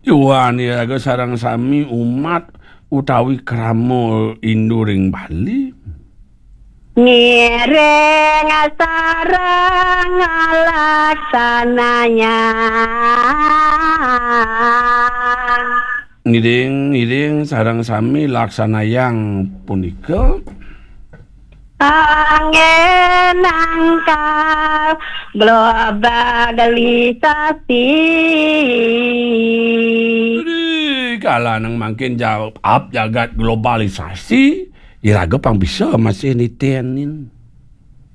Yuan ya sareng sami umat utawi kramo induring Bali. Ngiring sareng laksananya. Ngiring sareng sami laksanayang punika. Angin angkat globalisasi. Kala nang makin jawab jagat globalisasi, iraga pang bisa masih nitenin.